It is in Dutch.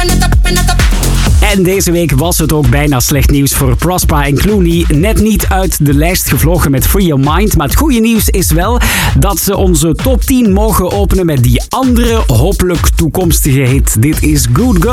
En deze week was het ook bijna slecht nieuws voor Prospa en Clooney. Net niet uit de lijst gevlogen met Free Your Mind. Maar het goede nieuws is wel dat ze onze top 10 mogen openen met die andere hopelijk toekomstige hit. Dit is Good Girl.